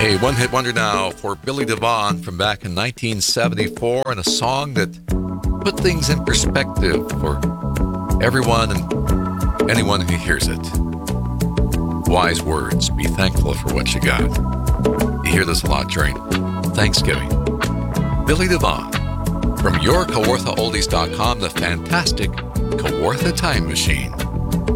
A one-hit wonder now for Billy Devon from back in 1974, and a song that put things in perspective for everyone and anyone who hears it. Wise words. Be thankful for what you got. You hear this a lot during Thanksgiving. Billy Devon from your KawarthaOldies.com, the fantastic Kawartha Time Machine.